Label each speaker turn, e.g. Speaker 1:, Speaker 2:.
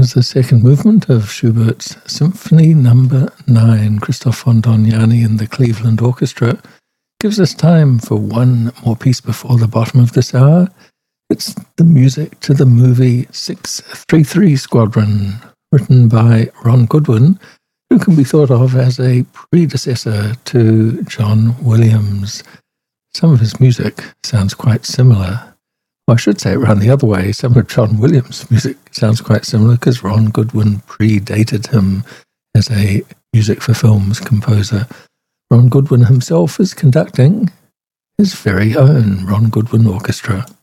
Speaker 1: was the second movement of Schubert's Symphony No. 9. Christoph von Dohnanyi and the Cleveland Orchestra gives us time for one more piece before the bottom of this hour. It's the music to the movie 633 Squadron, written by Ron Goodwin, who can be thought of as a predecessor to John Williams. Some of his music sounds quite similar. Well, I should say it round the other way. Some of John Williams' music sounds quite similar because Ron Goodwin predated him as a music for films composer. Ron Goodwin himself is conducting his very own Ron Goodwin Orchestra.